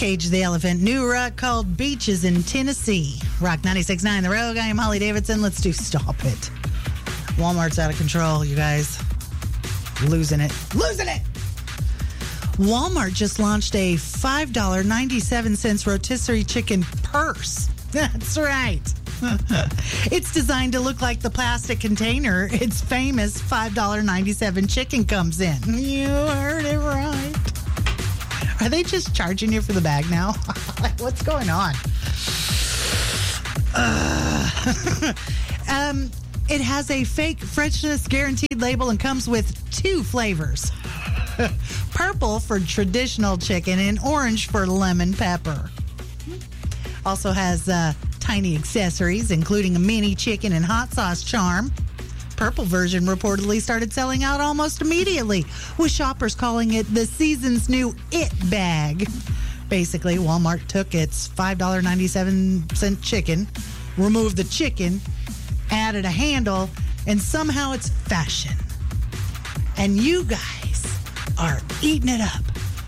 Cage the Elephant. New rock called Beaches in Tennessee. Rock 96.9 The Rogue. I am Holly Davidson. Let's do Stop It. Walmart's out of control, you guys. Losing it. Walmart just launched a $5.97 rotisserie chicken purse. That's right. It's designed to look like the plastic container its famous $5.97 chicken comes in. You heard it right. Are they just charging you for the bag now? What's going on? It has a fake freshness guaranteed label and comes with 2 flavors. Purple for traditional chicken and orange for lemon pepper. Also has tiny accessories, including a mini chicken and hot sauce charm. Purple version reportedly started selling out almost immediately, with shoppers calling it the season's new It bag. Basically, Walmart took its $5.97 chicken, removed the chicken, added a handle, and somehow it's fashion. And you guys are eating it up.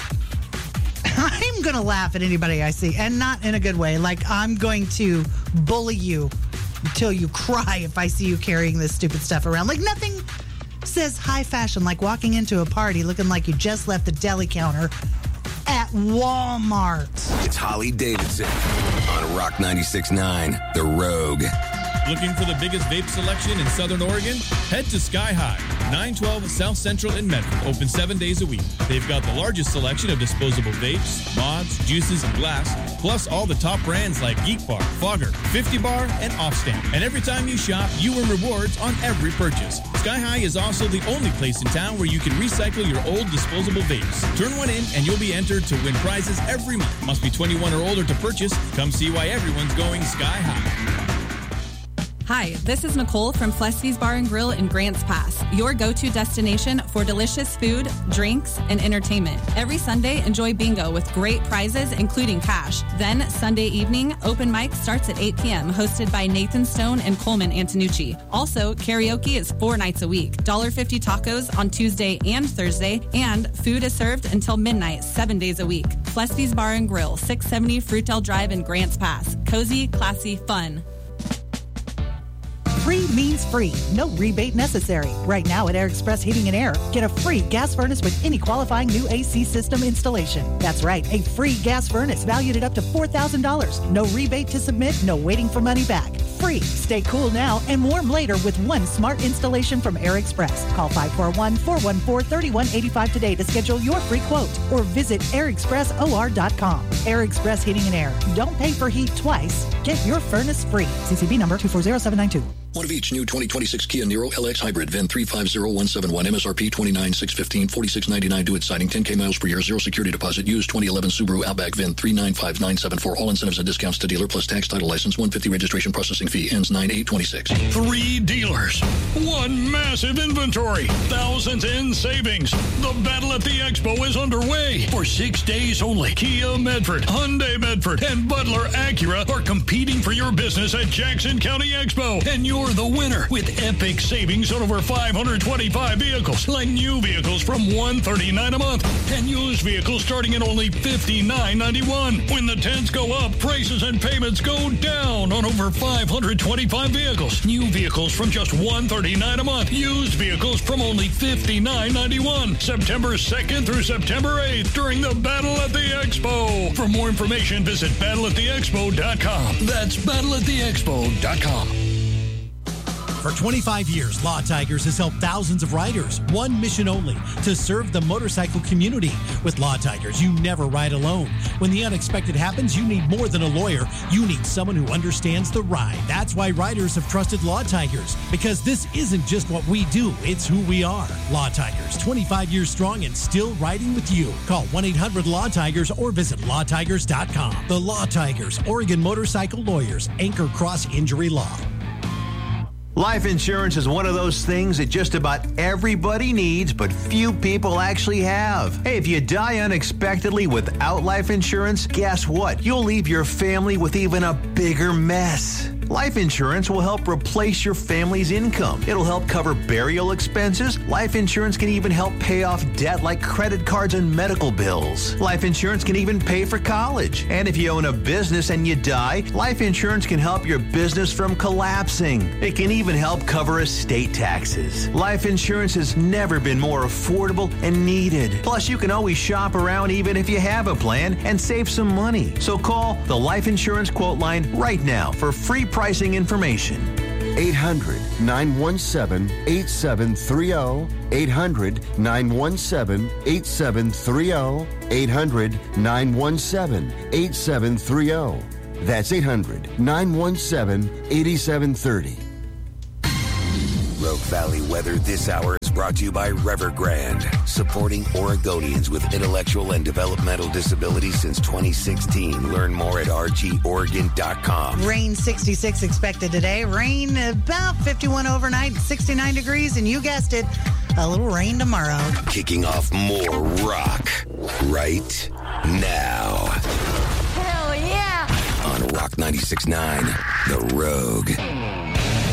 I'm going to laugh at anybody I see, and not in a good way. Like, I'm going to bully you until you cry if I see you carrying this stupid stuff around. Like, nothing says high fashion like walking into a party looking like you just left the deli counter at Walmart. It's Holly Davidson on Rock 96.9 The Rogue. Looking for the biggest vape selection in Southern Oregon? Head to Sky High, 912 South Central in Medford, open 7 days a week. They've got the largest selection of disposable vapes, mods, juices, and glass, plus all the top brands like Geek Bar, Fogger, 50 Bar, and Offstamp. And every time you shop, you earn rewards on every purchase. Sky High is also the only place in town where you can recycle your old disposable vapes. Turn one in and you'll be entered to win prizes every month. Must be 21 or older to purchase. Come see why everyone's going Sky High. Hi, this is Nicole from Flesky's Bar and Grill in Grants Pass, your go-to destination for delicious food, drinks, and entertainment. Every Sunday, enjoy bingo with great prizes, including cash. Then, Sunday evening, open mic starts at 8 p.m., hosted by Nathan Stone and Coleman Antonucci. Also, karaoke is 4 nights a week, $1.50 tacos on Tuesday and Thursday, and food is served until midnight, 7 days a week. Flesky's Bar and Grill, 670 Fruitel Drive in Grants Pass. Cozy, classy, fun. Free means free. No rebate necessary. Right now at Air Express Heating and Air, get a free gas furnace with any qualifying new AC system installation. That's right, a free gas furnace valued at up to $4,000. No rebate to submit, no waiting for money back. Free. Stay cool now and warm later with one smart installation from Air Express. Call 541-414-3185 today to schedule your free quote or visit airexpressor.com. Air Express Heating and Air. Don't pay for heat twice. Get your furnace free. CCB number 240792. One of each new 2026 Kia Niro LX Hybrid, VIN 350171, MSRP $29,615, $46.99 due at signing, 10K miles per year, 0 security deposit, used 2011 Subaru Outback, VIN 395974, all incentives and discounts to dealer, plus tax, title, license, $150 registration processing fee, ends 9/8/26. 3 dealers, 1 massive inventory, thousands in savings. The battle at the expo is underway. For 6 days only, Kia Medford, Hyundai Medford, and Butler Acura are competing for your business at Jackson County Expo, and you're the winner with epic savings on over 525 vehicles, like new vehicles from $139 a month and used vehicles starting at only $59.91. When the tents go up, prices and payments go down on over 525 vehicles. New vehicles from just $139 a month. Used vehicles from only $59.91. September 2nd through September 8th during the Battle at the Expo. For more information, visit battleattheexpo.com. That's battleattheexpo.com. For 25 years, Law Tigers has helped thousands of riders. One mission only, to serve the motorcycle community. With Law Tigers, you never ride alone. When the unexpected happens, you need more than a lawyer. You need someone who understands the ride. That's why riders have trusted Law Tigers. Because this isn't just what we do, it's who we are. Law Tigers, 25 years strong and still riding with you. Call 1-800-LAW-TIGERS or visit lawtigers.com. The Law Tigers, Oregon Motorcycle Lawyers, Anchor Cross Injury Law. Life insurance is one of those things that just about everybody needs, but few people actually have. Hey, if you die unexpectedly without life insurance, guess what? You'll leave your family with even a bigger mess. Life insurance will help replace your family's income. It'll help cover burial expenses. Life insurance can even help pay off debt like credit cards and medical bills. Life insurance can even pay for college. And if you own a business and you die, life insurance can help your business from collapsing. It can even help cover estate taxes. Life insurance has never been more affordable and needed. Plus, you can always shop around even if you have a plan and save some money. So call the Life Insurance Quote Line right now for free pricing information. 800-917-8730. 800-917-8730. 800-917-8730. That's 800-917-8730. Rogue Valley weather this hour is brought to you by Evergrande, supporting Oregonians with intellectual and developmental disabilities since 2016. Learn more at rgoregon.com. Rain 66 expected today. Rain about 51 overnight, 69 degrees, and you guessed it, a little rain tomorrow. Kicking off more rock right now. Hell yeah! On Rock 96.9, The Rogue.